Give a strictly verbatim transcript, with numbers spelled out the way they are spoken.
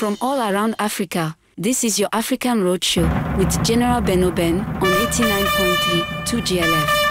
From all around Africa, this is your African Roadshow with General Benoben on eighty-nine point three two G L F.